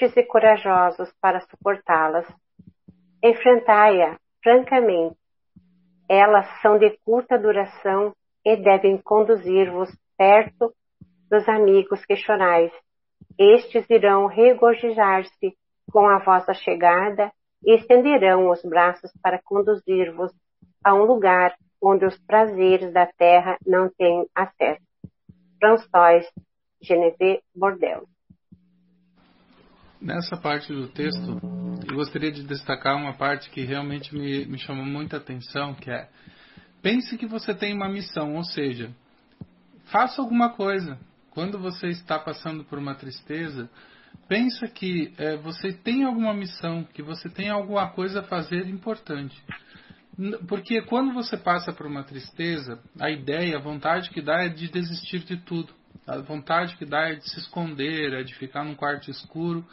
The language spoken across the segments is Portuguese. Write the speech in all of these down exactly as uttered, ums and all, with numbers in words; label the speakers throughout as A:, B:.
A: fortes e corajosos para suportá-las. Enfrentai-a francamente. Elas são de curta duração e devem conduzir-vos perto dos amigos que chorais. Estes irão regozijar-se com a vossa chegada e estenderão os braços para conduzir-vos a um lugar onde os prazeres da terra não têm acesso. François Geneviève Bordel.
B: Nessa parte do texto, eu gostaria de destacar uma parte que realmente me, me chamou muita atenção, que é: pense que você tem uma missão, ou seja, faça alguma coisa. Quando você está passando por uma tristeza, pensa que é, você tem alguma missão, que você tem alguma coisa a fazer importante. Porque quando você passa por uma tristeza, a ideia, a vontade que dá é de desistir de tudo. A vontade que dá é de se esconder, é de ficar num quarto escuro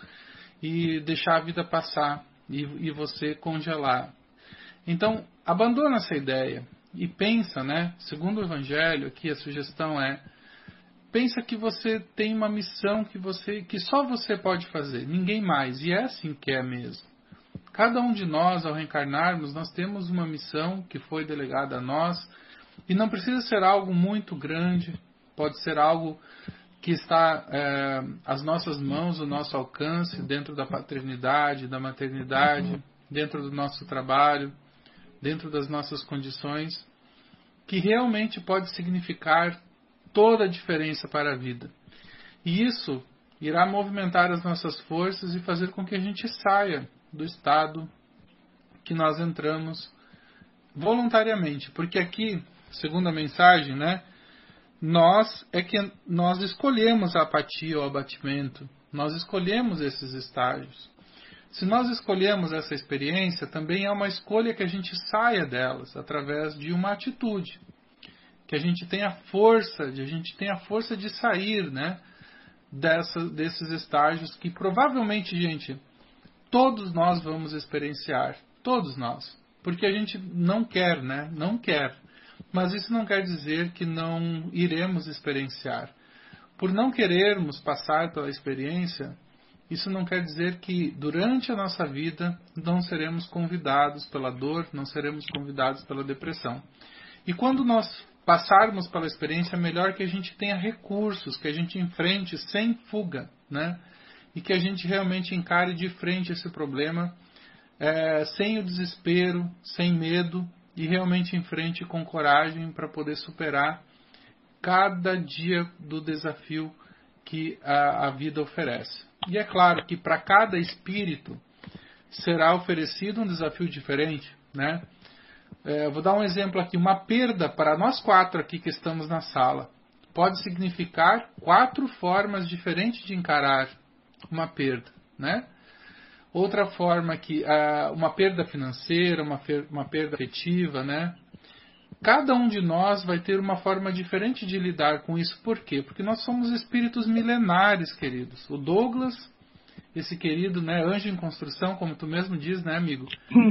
B: e deixar a vida passar e, e você congelar. Então, abandona essa ideia e pensa, né? Segundo o Evangelho, aqui a sugestão é: pensa que você tem uma missão que, você, que só você pode fazer, ninguém mais. E é assim que é mesmo. Cada um de nós, ao reencarnarmos, nós temos uma missão que foi delegada a nós. E não precisa ser algo muito grande. Pode ser algo que está é, às nossas mãos, ao nosso alcance, dentro da paternidade, da maternidade, dentro do nosso trabalho, dentro das nossas condições, que realmente pode significar toda a diferença para a vida. E isso irá movimentar as nossas forças e fazer com que a gente saia do estado que nós entramos voluntariamente. Porque aqui, segundo a mensagem, né, nós é que nós escolhemos a apatia ou abatimento. Nós escolhemos esses estágios. Se nós escolhemos essa experiência, também é uma escolha que a gente saia delas através de uma atitude. Que a gente tenha força, de a gente tenha força de sair, né, dessa, desses estágios que provavelmente, gente, todos nós vamos experienciar. Todos nós. Porque a gente não quer, né? Não quer. Mas isso não quer dizer que não iremos experienciar. Por não querermos passar pela experiência, isso não quer dizer que durante a nossa vida não seremos convidados pela dor, não seremos convidados pela depressão. E quando nós passarmos pela experiência, é melhor que a gente tenha recursos, que a gente enfrente sem fuga, né? E que a gente realmente encare de frente esse problema é, sem o desespero, sem medo, e realmente enfrente com coragem para poder superar cada dia do desafio que a, a vida oferece. E é claro que para cada espírito será oferecido um desafio diferente, né? É, vou dar um exemplo aqui. Uma perda para nós quatro aqui que estamos na sala pode significar quatro formas diferentes de encarar uma perda, né? Outra forma que uh, uma perda financeira, uma, fer- uma perda afetiva, né? Cada um de nós vai ter uma forma diferente de lidar com isso. Por quê? Porque nós somos espíritos milenares, queridos. O Douglas, esse querido, né, anjo em construção, como tu mesmo diz, né, amigo?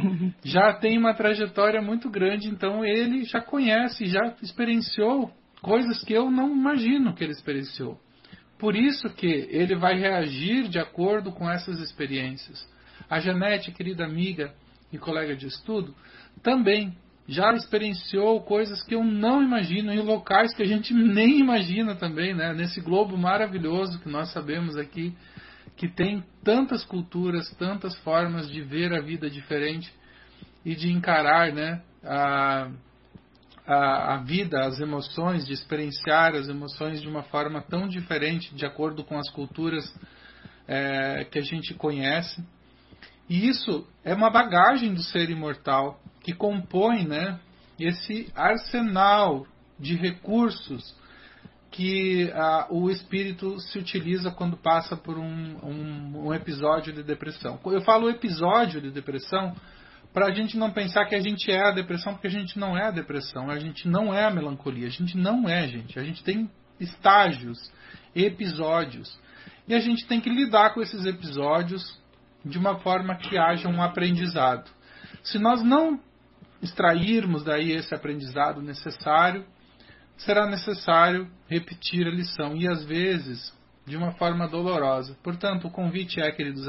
B: Já tem uma trajetória muito grande, então ele já conhece, já experienciou coisas que eu não imagino que ele experienciou. Por isso que ele vai reagir de acordo com essas experiências. A Janete, querida amiga e colega de estudo, também já experienciou coisas que eu não imagino, em locais que a gente nem imagina também, né? Nesse globo maravilhoso que nós sabemos aqui, que tem tantas culturas, tantas formas de ver a vida diferente e de encarar, né, a... A, a vida, as emoções, de experienciar as emoções de uma forma tão diferente, de acordo com as culturas é, que a gente conhece. E isso é uma bagagem do ser imortal, que compõe, né, esse arsenal de recursos que a, o espírito se utiliza quando passa por um, um, um episódio de depressão. Eu falo episódio de depressão para a gente não pensar que a gente é a depressão, porque a gente não é a depressão, a gente não é a melancolia, a gente não é, gente. A gente tem estágios, episódios, e a gente tem que lidar com esses episódios de uma forma que haja um aprendizado. Se nós não extrairmos daí esse aprendizado necessário, será necessário repetir a lição, e às vezes de uma forma dolorosa. Portanto, o convite é, queridos